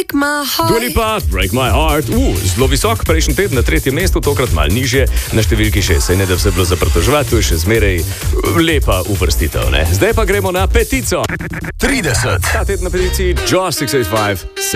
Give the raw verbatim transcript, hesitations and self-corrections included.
Dua Lipa, Break My Heart, uh, zelo visok, prejšnji teden na tretjem mestu, tokrat malo nižje, na številki šest. Saj ne da vse bilo za pritoževati, to je še zmeraj lepa uvrstitev, ne? Zdaj pa gremo na petico. trideset. Ta teden na peticiji Joss šeststo osemdeset pet.